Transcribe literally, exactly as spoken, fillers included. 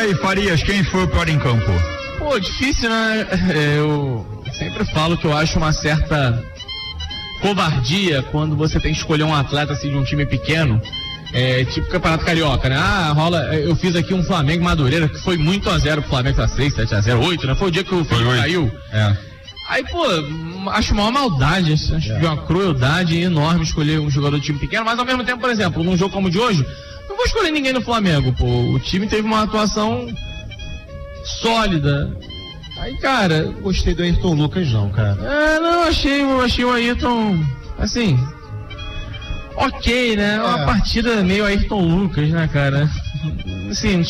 aí, Farias, quem foi o pior em campo? Pô, difícil, né? Eu sempre falo que eu acho uma certa covardia quando você tem que escolher um atleta assim de um time pequeno, é, tipo Campeonato Carioca, né? Ah, rola, eu fiz aqui um Flamengo Madureira que foi muito a zero pro Flamengo, tá seis, sete a zero, oito, né? Foi o dia que o Felipe caiu. É. Aí, pô, acho uma maldade, acho é. de uma crueldade enorme escolher um jogador de time pequeno, mas ao mesmo tempo, por exemplo, num jogo como o de hoje, não vou escolher ninguém no Flamengo, pô. O time teve uma atuação sólida. Aí, cara... Gostei do Ayrton Lucas, não, cara. É, não, achei, achei o Ayrton, assim... Ok, né? É. Uma partida meio Ayrton Lucas, né, cara? Assim,